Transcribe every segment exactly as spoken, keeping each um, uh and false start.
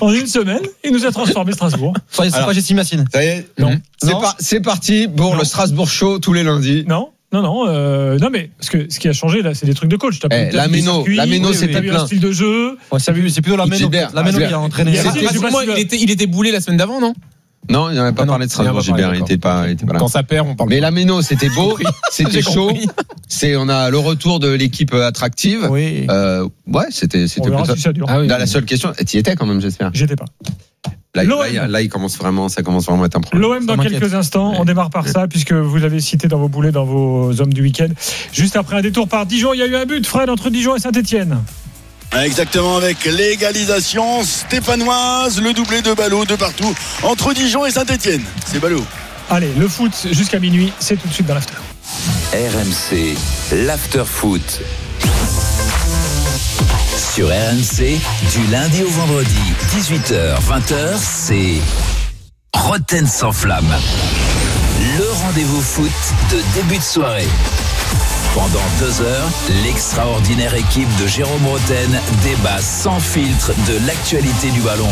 En une semaine, il nous a transformé Strasbourg. Ça y est, c'est pas Jessie Massine. Ça y est. Non. C'est, Non. par, c'est parti pour Non. le Strasbourg Show tous les lundis. Non, non, non, euh, non, mais parce que ce qui a changé là, c'est des trucs de coach. T'as Eh, t'as la vu des Méno, circuits, la Méno, oui, c'était t'as vu plein. un style de jeu. Ouais, c'est, plus, c'est plutôt la Méno. Gilbert, La Méno Gilbert. qui a entraîné. Gilbert. C'était- je sais pas moi, si- il était, il était boulé la semaine d'avant, non? Non, il n'en a pas Ah non, parlé de il en a Strasbourg, pas Gilbert. parlé, Il était pas, il était pas là. Quand ça perd, on parle. Mais la Méno, c'était beau, c'était J'ai chaud. compris. C'est, on a le retour de l'équipe attractive. Oui. Euh, ouais, c'était, On c'était verra plutôt. si ça dure. Ah oui. Là, la seule question, tu y étais quand même, j'espère. J'étais pas. Là, L'O M. là, il y a- là, il commence vraiment, ça commence vraiment à être un problème. L'O M dans Ça m'inquiète. quelques instants. On démarre par ça puisque vous l'avez cité dans vos boulets, dans vos hommes du week-end. Juste après un détour par Dijon, il y a eu un but, Fred, entre Dijon et Saint-Etienne. Exactement, avec l'égalisation stéphanoise, le doublé de Ballot de partout entre Dijon et Saint-Etienne. C'est Ballot. Allez, le foot jusqu'à minuit, c'est tout de suite dans l'after. R M C, l'after foot. Sur R M C, du lundi au vendredi, dix-huit heures vingt heures, c'est Roten sans flamme. Le rendez-vous foot de début de soirée. Pendant deux heures, l'extraordinaire équipe de Jérôme Roten débat sans filtre de l'actualité du ballon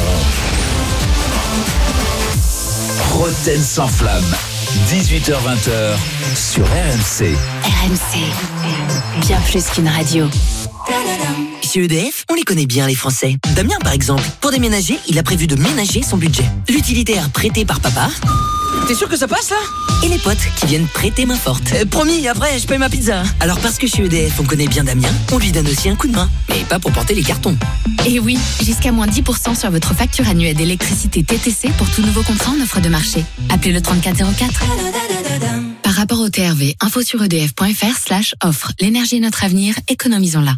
rond. Roten sans flamme, dix-huit heures vingt heures sur R M C. R M C, bien plus qu'une radio. Chez E D F, on les connaît bien les Français. Damien par exemple, pour déménager, il a prévu de ménager son budget. L'utilitaire prêté par papa. T'es sûr que ça passe là? Et les potes qui viennent prêter main forte. Euh, promis, après je paye ma pizza. Alors parce que chez E D F on connaît bien Damien, on lui donne aussi un coup de main. Mais pas pour porter les cartons. Et oui, jusqu'à moins dix pour cent sur votre facture annuelle d'électricité T T C pour tout nouveau contrat en offre de marché. Appelez le trente-quatre zéro quatre. Par rapport au T R V, info sur edf.fr slash offre. L'énergie est notre avenir, économisons-la.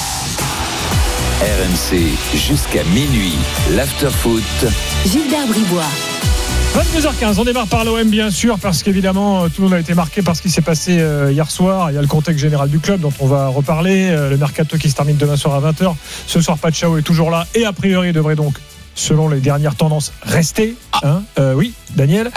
R M C jusqu'à minuit, l'after foot. Gilbert Bribois. vingt-deux heures quinze, on démarre par l'O M bien sûr, parce qu'évidemment tout le monde a été marqué par ce qui s'est passé euh, hier soir. Il y a le contexte général du club dont on va reparler, euh, le mercato qui se termine demain soir à vingt heures. Ce soir, Pachao est toujours là et a priori devrait donc, selon les dernières tendances, rester. Hein euh, oui, Daniel.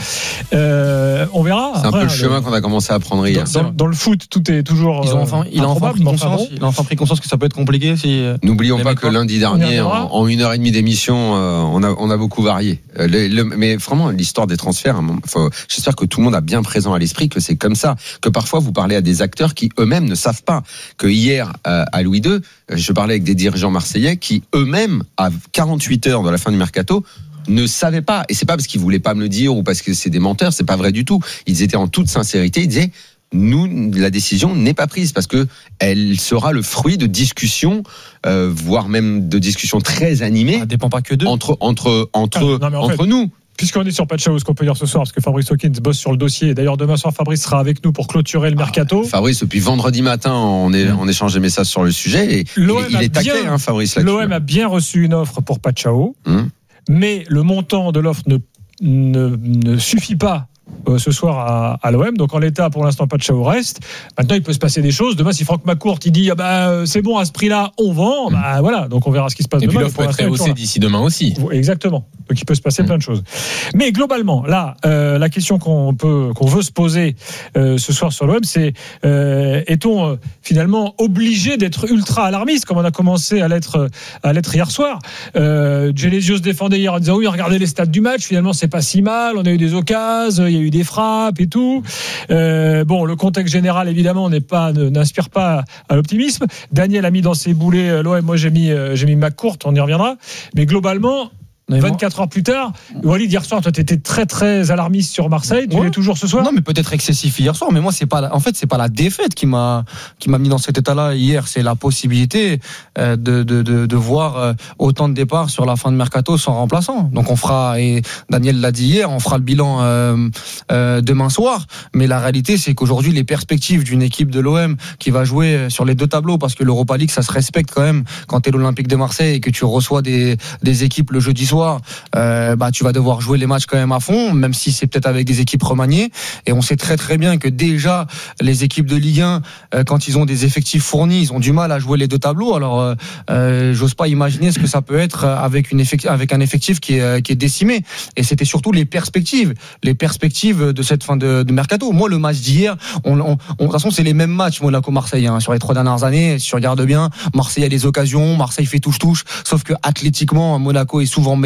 Euh, on verra. C'est un Après, peu le hein, chemin qu'on a commencé à prendre hier. Dans, dans, dans le foot, tout est toujours. Ils ont enfin, il a enfin improbable, pris mais enfin conscience. bon. Il a enfin pris conscience que ça peut être compliqué si. N'oublions Les pas mecs, que quoi. lundi On y dernier, reviendra. en, en une heure et demie d'émission, euh, on, a, on a beaucoup varié. Euh, le- le- mais vraiment, l'histoire des transferts, hein, faut- j'espère que tout le monde a bien présent à l'esprit que c'est comme ça. Que parfois, vous parlez à des acteurs qui eux-mêmes ne savent pas. Que hier, euh, à Louis deux, je parlais avec des dirigeants marseillais qui eux-mêmes, à quarante-huit heures de la fin du mercato, ne savaient pas. Et c'est pas parce qu'ils voulaient pas me le dire ou parce que c'est des menteurs, c'est pas vrai du tout. Ils étaient en toute sincérité, ils disaient nous, la décision n'est pas prise parce que elle sera le fruit de discussions, euh, voire même de discussions très animées Ça dépend pas que d'eux. entre entre entre Ah, non, mais en entre fait, nous. Puisqu'on est sur Pachao, ce qu'on peut dire ce soir, parce que Fabrice Hawkins bosse sur le dossier. Et d'ailleurs, demain soir, Fabrice sera avec nous pour clôturer le mercato. Fabrice, depuis vendredi matin, on, est, on échange des messages sur le sujet et il, L'O M il a est taquet, bien- hein, Fabrice. là-dessus. L'O M a bien reçu une offre pour Pachao, Hum. mais le montant de l'offre ne, ne, ne suffit pas euh, ce soir à, à l'O M. Donc en l'état, pour l'instant, Pachao reste. Maintenant, il peut se passer des choses. Demain, si Franck McCourt il dit ah bah, euh, c'est bon, à ce prix-là, on vend, bah, voilà. Donc on verra ce qui se passe Et puis demain. l'offre Mais peut pour être l'instant, il est rehaussée toujours d'ici demain aussi. là. Exactement. Donc il peut se passer Mmh. plein de choses. Mais globalement, là, euh, la question qu'on peut, qu'on veut se poser euh, ce soir sur l'O M, c'est euh, est-on euh, finalement obligé d'être ultra alarmiste comme on a commencé à l'être à l'être hier soir. euh, Genesio se défendait hier en disant oui, regardez les stats du match, finalement c'est pas si mal, on a eu des occasions, il y a eu des frappes et tout. Euh, bon, le contexte général évidemment n'est pas n'inspire pas à l'optimisme. Daniel a mis dans ses boulets l'O M, moi j'ai mis j'ai mis McCourt, on y reviendra. Mais globalement, vingt-quatre heures plus tard, Walid, hier soir, toi, tu étais très très alarmiste sur Marseille. Tu Ouais. l'es toujours ce soir? Non, mais peut-être excessif hier soir. Mais moi, c'est pas. La... En fait, c'est pas la défaite qui m'a qui m'a mis dans cet état-là hier. C'est la possibilité euh, de, de de de voir euh, autant de départs sur la fin de mercato sans remplaçant. Donc on fera, et Daniel l'a dit hier, on fera le bilan euh, euh, demain soir. Mais la réalité, c'est qu'aujourd'hui, les perspectives d'une équipe de l'O M qui va jouer sur les deux tableaux, parce que l'Europa League, ça se respecte quand même quand t'es l'Olympique de Marseille et que tu reçois des des équipes le jeudi soir. Euh, bah tu vas devoir jouer les matchs quand même à fond, même si c'est peut-être avec des équipes remaniées. Et on sait très très bien que déjà les équipes de Ligue un, euh, quand ils ont des effectifs fournis, ils ont du mal à jouer les deux tableaux. Alors euh, euh, j'ose pas imaginer ce que ça peut être avec une effectif, avec un effectif qui est qui est décimé. Et c'était surtout les perspectives, les perspectives de cette fin de, de mercato. Moi, le match d'hier, on, on, on, de toute façon, c'est les mêmes matchs Monaco-Marseille hein, sur les trois dernières années. Si tu regardes bien, Marseille a des occasions, Marseille fait touche-touche, sauf que athlétiquement, Monaco est souvent